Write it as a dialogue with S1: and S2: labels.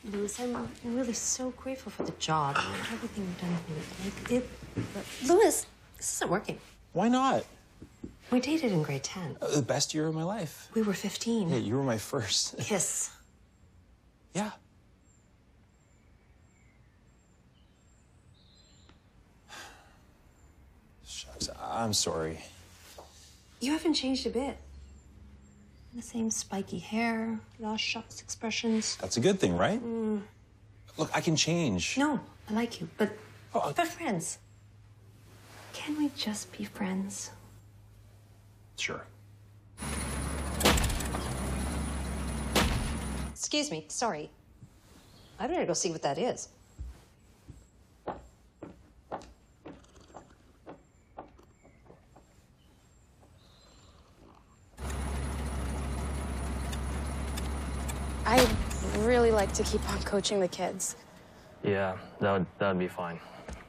S1: Louis, I'm really so grateful for the job and everything you've done for me. Louis, this isn't working.
S2: Why not?
S1: We dated in grade 10.
S2: The best year of my life.
S1: We were 15.
S2: Yeah, you were my first.
S1: Kiss.
S2: Yeah. Shucks, I'm sorry.
S1: You haven't changed a bit. The same spiky hair, the shucks expressions.
S2: That's a good thing, right? Look, I can change.
S1: No, I like you, but friends. Can we just be friends?
S2: Sure.
S1: Excuse me, sorry. I better go see what that is.
S3: I'd really like to keep on coaching the kids.
S4: Yeah, that'd be fine.